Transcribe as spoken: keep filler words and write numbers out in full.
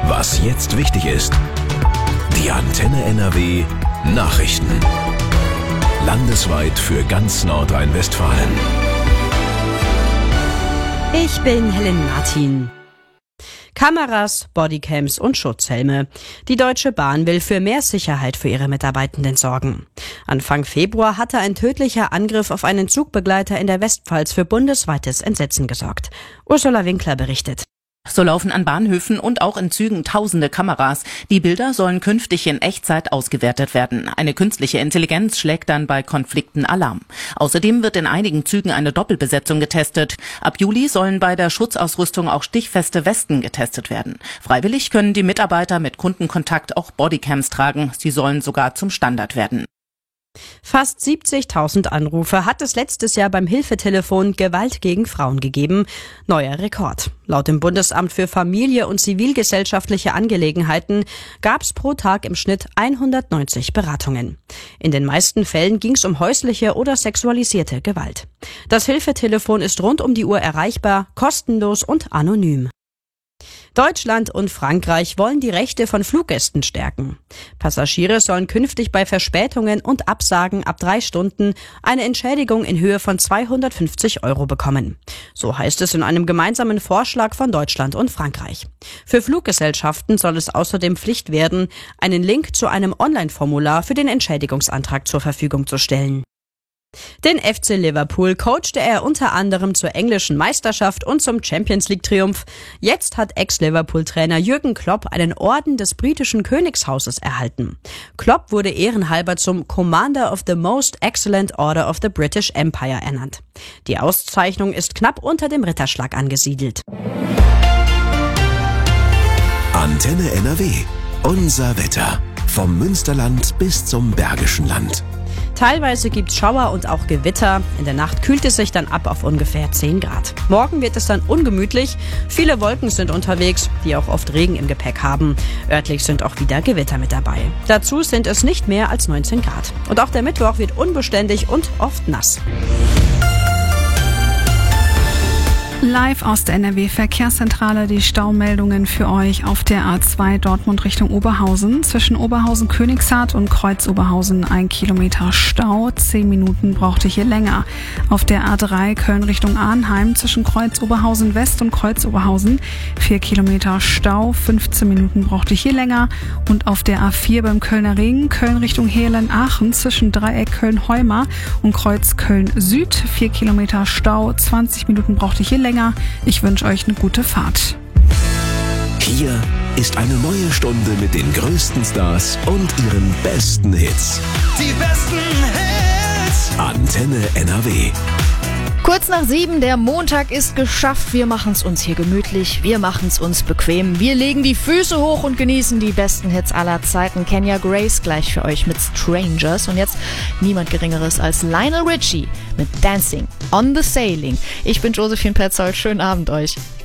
Was jetzt wichtig ist. Die Antenne N R W Nachrichten. Landesweit für ganz Nordrhein-Westfalen. Ich bin Helen Martin. Kameras, Bodycams und Schutzhelme. Die Deutsche Bahn will für mehr Sicherheit für ihre Mitarbeitenden sorgen. Anfang Februar hatte ein tödlicher Angriff auf einen Zugbegleiter in der Westpfalz für bundesweites Entsetzen gesorgt. Ursula Winkler berichtet. So laufen an Bahnhöfen und auch in Zügen tausende Kameras. Die Bilder sollen künftig in Echtzeit ausgewertet werden. Eine künstliche Intelligenz schlägt dann bei Konflikten Alarm. Außerdem wird in einigen Zügen eine Doppelbesetzung getestet. Ab Juli sollen bei der Schutzausrüstung auch stichfeste Westen getestet werden. Freiwillig können die Mitarbeiter mit Kundenkontakt auch Bodycams tragen. Sie sollen sogar zum Standard werden. Fast siebzigtausend Anrufe hat es letztes Jahr beim Hilfetelefon Gewalt gegen Frauen gegeben. Neuer Rekord. Laut dem Bundesamt für Familie und zivilgesellschaftliche Angelegenheiten gab es pro Tag im Schnitt hundertneunzig Beratungen. In den meisten Fällen ging es um häusliche oder sexualisierte Gewalt. Das Hilfetelefon ist rund um die Uhr erreichbar, kostenlos und anonym. Deutschland und Frankreich wollen die Rechte von Fluggästen stärken. Passagiere sollen künftig bei Verspätungen und Absagen ab drei Stunden eine Entschädigung in Höhe von zweihundertfünfzig Euro bekommen. So heißt es in einem gemeinsamen Vorschlag von Deutschland und Frankreich. Für Fluggesellschaften soll es außerdem Pflicht werden, einen Link zu einem Online-Formular für den Entschädigungsantrag zur Verfügung zu stellen. Den F C Liverpool coachte er unter anderem zur englischen Meisterschaft und zum Champions-League-Triumph. Jetzt hat Ex-Liverpool-Trainer Jürgen Klopp einen Orden des britischen Königshauses erhalten. Klopp wurde ehrenhalber zum Commander of the Most Excellent Order of the British Empire ernannt. Die Auszeichnung ist knapp unter dem Ritterschlag angesiedelt. Antenne N R W. Unser Wetter. Vom Münsterland bis zum Bergischen Land. Teilweise gibt's Schauer und auch Gewitter. In der Nacht kühlt es sich dann ab auf ungefähr zehn Grad. Morgen wird es dann ungemütlich. Viele Wolken sind unterwegs, die auch oft Regen im Gepäck haben. Örtlich sind auch wieder Gewitter mit dabei. Dazu sind es nicht mehr als neunzehn Grad. Und auch der Mittwoch wird unbeständig und oft nass. Live aus der N R W-Verkehrszentrale die Staumeldungen für euch auf der A zwei Dortmund Richtung Oberhausen. Zwischen Oberhausen-Königshardt und Kreuz-Oberhausen ein Kilometer Stau. Zehn Minuten braucht ihr hier länger. Auf der A drei Köln Richtung Arnheim zwischen Kreuz-Oberhausen-West und Kreuz-Oberhausen vier Kilometer Stau. fünfzehn Minuten braucht ihr hier länger. Und auf der A vier beim Kölner Ring Köln Richtung Heerlen-Aachen zwischen Dreieck Köln-Heumar und Kreuz Köln-Süd vier Kilometer Stau. zwanzig Minuten braucht ihr hier länger. Ich wünsche euch eine gute Fahrt. Hier ist eine neue Stunde mit den größten Stars und ihren besten Hits. Die besten Hits. Antenne N R W. Kurz nach sieben, der Montag ist geschafft. Wir machen's uns hier gemütlich, wir machen's uns bequem. Wir legen die Füße hoch und genießen die besten Hits aller Zeiten. Kenya Grace gleich für euch mit Strangers. Und jetzt niemand Geringeres als Lionel Richie mit Dancing on the Sailing. Ich bin Josephine Petzold, schönen Abend euch.